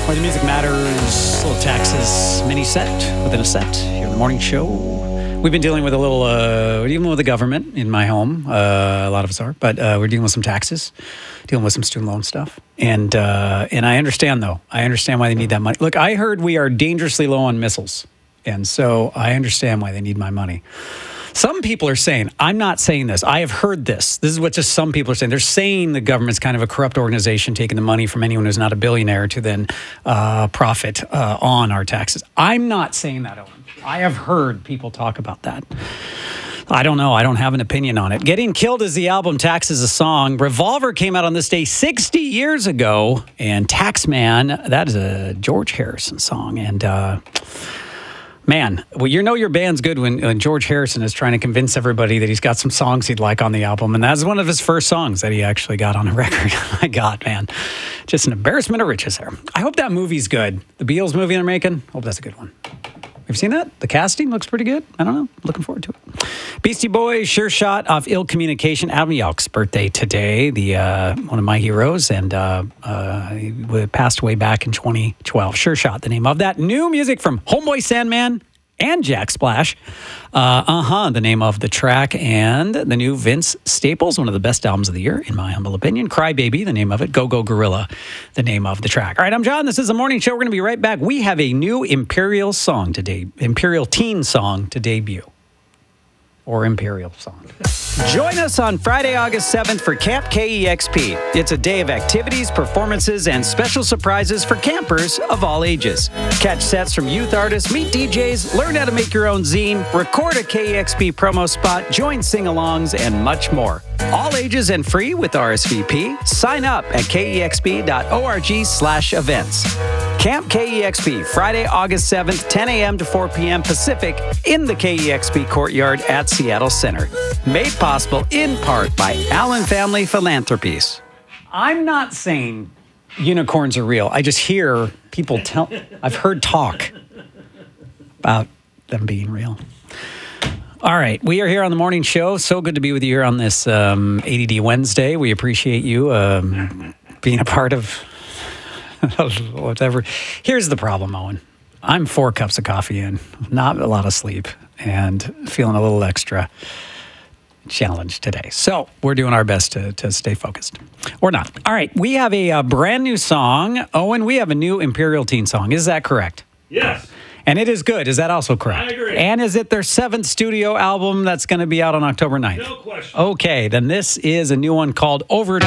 Where the music matters, little Taxes mini set within a set here in the morning show. We've been dealing with we're dealing with the government in my home. A lot of us are, but we're dealing with some taxes, dealing with some student loan stuff. And I understand, though. I understand why they need that money. Look, I heard we are dangerously low on missiles. And so I understand why they need my money. Some people are saying, I'm not saying this. I have heard this. This is what just some people are saying. They're saying the government's kind of a corrupt organization taking the money from anyone who's not a billionaire to then profit on our taxes. I'm not saying that, Owen. I have heard people talk about that. I don't know. I don't have an opinion on it. Getting Killed is the album, Tax is a song. Revolver came out on this day 60 years ago. And Taxman, that is a George Harrison song. And man, well, you know your band's good when George Harrison is trying to convince everybody that he's got some songs he'd like on the album. And that's one of his first songs that he actually got on a record. My God, man. Just an embarrassment of riches there. I hope that movie's good. The Beatles movie they're making, hope that's a good one. Have you seen that? The casting looks pretty good. I don't know. Looking forward to it. Beastie Boys, Sure Shot off Ill Communication. Adam Yauch's birthday today. One of my heroes. And he passed away back in 2012. Sure Shot, the name of that. New music from Homeboy Sandman and Jack Splash. The name of the track. And the new Vince Staples, one of the best albums of the year, in my humble opinion. Cry Baby, the name of it. Go Go Gorilla, the name of the track. All right, I'm John. This is The Morning Show. We're going to be right back. We have a new Imperial teen song to debut. Or Imperial song. Join us on Friday, August 7th for Camp KEXP. It's a day of activities, performances, and special surprises for campers of all ages. Catch sets from youth artists, meet DJs, learn how to make your own zine, record a KEXP promo spot, join sing-alongs, and much more. All ages and free with RSVP. Sign up at kexp.org/events. Camp KEXP, Friday, August 7th, 10 a.m. to 4 p.m. Pacific in the KEXP Courtyard at Seattle Center. Made possible in part by Allen Family Philanthropies. I'm not saying unicorns are real. I just hear people I've heard talk about them being real. All right, we are here on the morning show. So good to be with you here on this ADD Wednesday. We appreciate you being a part of whatever. Here's the problem, Owen. I'm 4 cups of coffee in, not a lot of sleep, and feeling a little extra challenged today. So we're doing our best to stay focused. Or not. All right, we have a brand new song. Owen, we have a new Imperial Teen song. Is that correct? Yes. And it is good. Is that also correct? I agree. And is it their 7th studio album that's going to be out on October 9th? No question. Okay, then this is a new one called Over